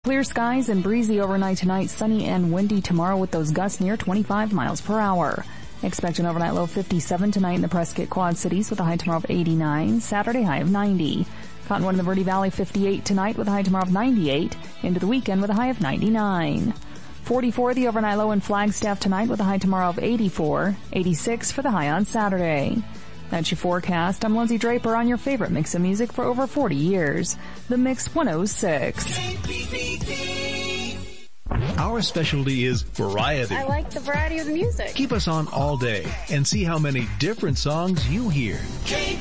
Clear skies and breezy overnight tonight, sunny and windy tomorrow with those gusts near 25 miles per hour. Expect an overnight low of 57 tonight in the Prescott Quad Cities with a high tomorrow of 89, Saturday high of 90. Cottonwood in the Verde Valley 58 tonight with a high tomorrow of 98, into the weekend with a high of 99. 44 the overnight low in Flagstaff tonight with a high tomorrow of 84, 86 for the high on Saturday. That's your forecast. I'm Lindsay Draper on your favorite mix of music for over 40 years. The Mix 106. Our specialty is variety. I like the variety of the music. Keep us on all day and see how many different songs you hear.